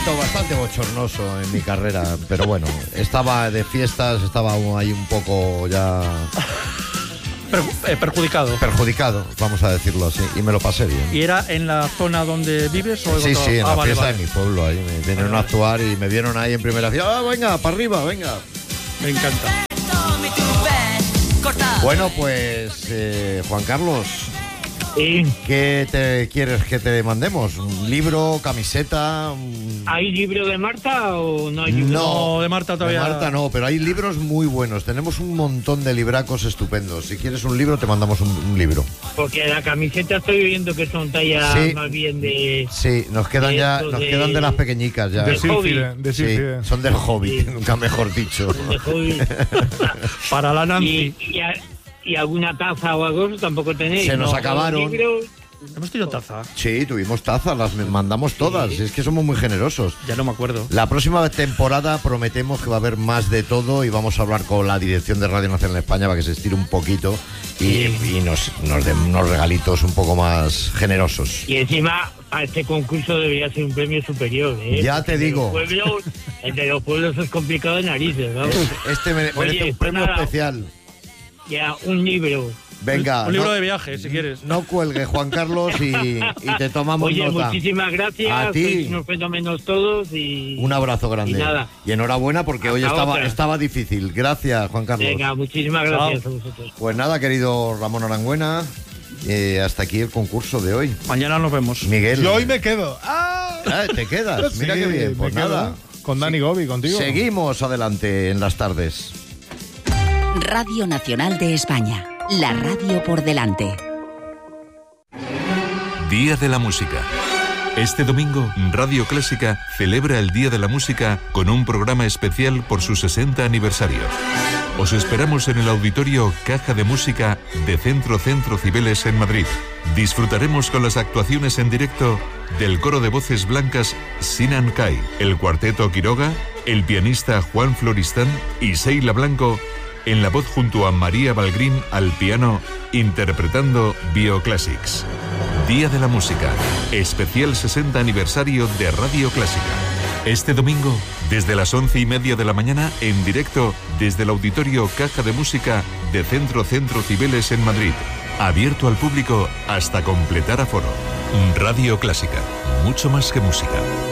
momento bastante bochornoso en mi carrera, pero bueno, estaba de fiestas, estaba ahí un poco ya... Perjudicado, vamos a decirlo así, y me lo pasé bien. ¿Y era en la zona donde vives? O sí, en la fiesta vale. de mi pueblo, ahí me vinieron a actuar y me vieron ahí en primera fila. Venga, para arriba, venga. Me encanta. Bueno, pues, Juan Carlos... Sí. ¿Qué te quieres que te mandemos? ¿Un libro, camiseta? ¿Hay libro de Marta o no hay libro? No, de Marta todavía. De Marta no, pero hay libros muy buenos. Tenemos un montón de libracos estupendos. Si quieres un libro, te mandamos un libro. Porque la camiseta estoy viendo que son tallas más bien de... Sí, nos quedan de las pequeñicas ya. De hobby. Sí, son del hobby, Sí. nunca mejor dicho. De hobby. Para la Nancy. ¿Y alguna taza o algo tampoco tenéis? Se nos acabaron. Libros. ¿Hemos tenido taza? Sí, tuvimos tazas, las mandamos todas. Es que somos muy generosos. Ya no me acuerdo. La próxima temporada prometemos que va a haber más de todo y vamos a hablar con la dirección de Radio Nacional de España para que se estire un poquito y nos den unos regalitos un poco más generosos. Y encima, a este concurso debería ser un premio superior, ¿eh? Ya te digo. El de los pueblos es complicado de narices, ¿no? Este merece un premio especial. Ya, un libro. Venga. Un libro de viaje, si quieres. No cuelgue, Juan Carlos, y te tomamos nota. Muchísimas gracias. A ti. Sois unos fenómenos todos y... Un abrazo grande. Y nada. Y enhorabuena porque hoy estaba difícil. Gracias, Juan Carlos. Venga, muchísimas gracias a vosotros. Pues nada, querido Ramón Arangüena, hasta aquí el concurso de hoy. Mañana nos vemos. Miguel. Yo hoy me quedo. ¿Te quedas? Mira qué bien. Pues nada. Con Dani Gobi, contigo. Seguimos adelante en las tardes. Radio Nacional de España. La radio por delante. Día de la Música. Este domingo, Radio Clásica celebra el Día de la Música con un programa especial por su 60 aniversario. Os esperamos en el auditorio Caja de Música de Centro Cibeles en Madrid. Disfrutaremos con las actuaciones en directo del coro de voces blancas Sinan Kai, el cuarteto Quiroga, el pianista Juan Floristán y Seila Blanco en la voz junto a María Balgrín al piano, interpretando Bioclassics. Día de la Música, especial 60 aniversario de Radio Clásica. Este domingo, desde las 11:30 de la mañana, en directo desde el auditorio Caja de Música de Centro Cibeles en Madrid. Abierto al público hasta completar aforo. Radio Clásica, mucho más que música.